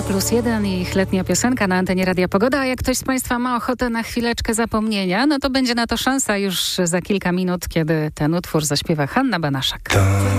2+1 i ich letnia piosenka na antenie Radia Pogoda. A jak ktoś z Państwa ma ochotę na chwileczkę zapomnienia, no to będzie na to szansa już za kilka minut, kiedy ten utwór zaśpiewa Hanna Banaszak.